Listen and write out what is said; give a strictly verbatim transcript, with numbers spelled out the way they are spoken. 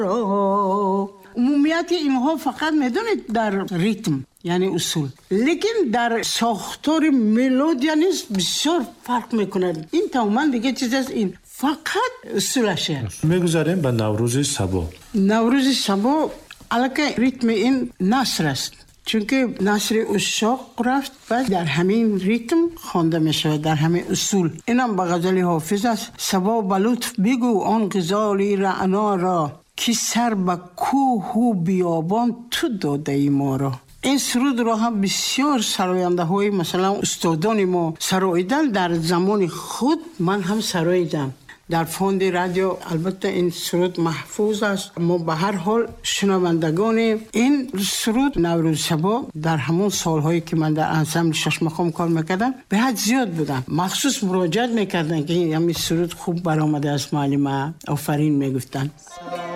عمومیت اینها فقط میدونید در ریتم یعنی اصول، لیکن در ساختار ملودی نیست بسیار فرق میکنه. این تماما دیگه چیز است، این فقط اصولشه. میگذاریم به نوروز سبا. نوروز سبا علاقه ریتم این نصر است، چون که نصر اشاق رفت و در همین ریتم خوانده میشه، در همین اصول. اینم به غزل حافظ است: سبا به لطف بگو آن غزالی رعنا را، که سر به کوه و بیابان تو داده ای ما را. این سرود را هم بسیار سراینده های مثلا استادان ما سراییدن. در زمان خود من هم سراییدم در فوند رادیو. البته این سرود محفوظ است، ما به هر حال شنوندگان این سرود نوروز سبا در همون سالهایی که من در انسمبل شش مقام کار میکردم به حد زیاد بودم، مخصوص مراجعت میکردن که این سرود خوب برآمده است معلم، آفرین میگفتن.